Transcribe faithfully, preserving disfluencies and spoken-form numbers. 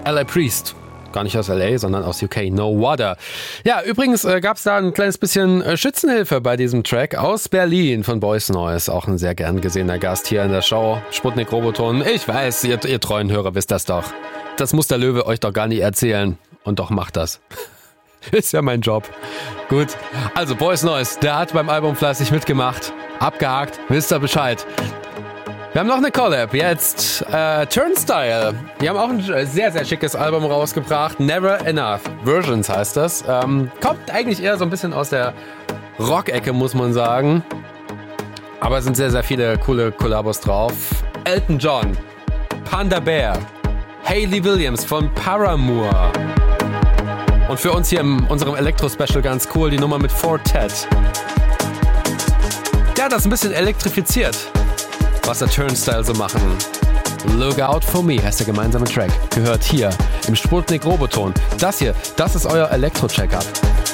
L A Priest. Gar nicht aus L A, sondern aus U K. No Water. Ja, übrigens äh, gab es da ein kleines bisschen äh, Schützenhilfe bei diesem Track aus Berlin von Boys Noize. Auch ein sehr gern gesehener Gast hier in der Show. Sputnik Roboton. Ich weiß, ihr, ihr treuen Hörer wisst das doch. Das muss der Löwe euch doch gar nicht erzählen. Und doch macht das. Ist ja mein Job. Gut, also Boys Noize, der hat beim Album fleißig mitgemacht. Abgehakt, wisst ihr Bescheid. Wir haben noch eine Collab, jetzt äh, Turnstile. Die haben auch ein sehr, sehr schickes Album rausgebracht. Never Enough Versions heißt das. Ähm, kommt eigentlich eher so ein bisschen aus der Rock-Ecke, muss man sagen. Aber es sind sehr, sehr viele coole Kollabos drauf. Elton John, Panda Bear, Hayley Williams von Paramore. Und für uns hier in unserem Elektro-Special ganz cool, die Nummer mit Fortet. Ja, das ein bisschen elektrifiziert, was der Turnstile so machen. Look Out For Me heißt der gemeinsame Track. Gehört hier im Sputnik Roboton. Das hier, das ist euer Elektro-Check-Up.